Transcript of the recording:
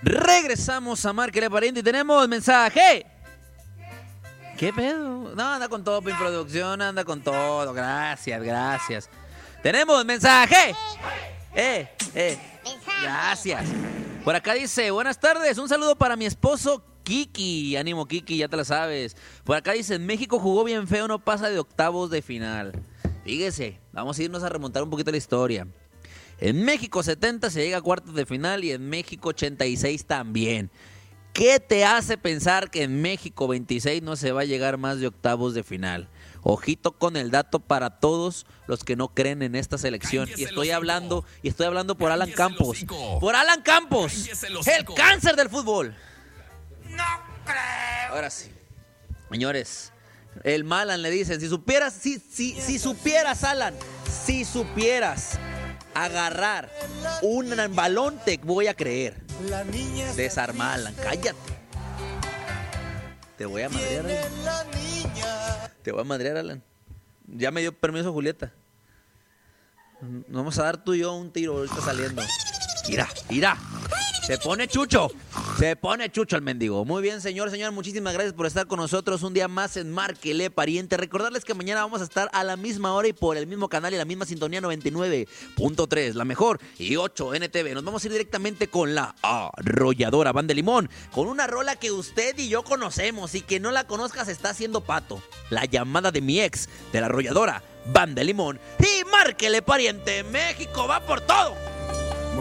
Regresamos a Márquele Pariente y tenemos mensaje. ¿Qué pedo? No, anda con todo, Pin Producción, anda con todo. Gracias. Tenemos mensaje. Gracias. Por acá dice, buenas tardes, un saludo para mi esposo Kiki. Ánimo, Kiki, ya te la sabes. Por acá dice, México jugó bien feo, no pasa de octavos de final. Fíjese, vamos a irnos a remontar un poquito la historia. En México 70 se llega a cuartos de final y en México 86 también. ¿Qué te hace pensar que en México 26 no se va a llegar más de octavos de final? Ojito con el dato para todos los que no creen en esta selección. Y estoy hablando por Alan Campos. Por Alan Campos, el cáncer del fútbol. No creo. Ahora sí. Señores, el Malan le dicen, si supieras, Alan, si supieras agarrar un balón, te voy a creer. Desarma, Alan, cállate. Te voy a madrear, Alan. Ya me dio permiso Julieta. Nos vamos a dar tú y yo un tiro ahorita saliendo. Mira. Se pone chucho el mendigo. Muy bien, señor, muchísimas gracias por estar con nosotros un día más en Márquele Pariente. Recordarles que mañana vamos a estar a la misma hora y por el mismo canal y la misma sintonía 99.3, la mejor, y 8 NTV. Nos vamos a ir directamente con la Arrolladora Banda de Limón, con una rola que usted y yo conocemos y que no la conozcas está haciendo pato. La llamada de mi ex, de la Arrolladora Banda de Limón. Y Márquele Pariente, México va por todo.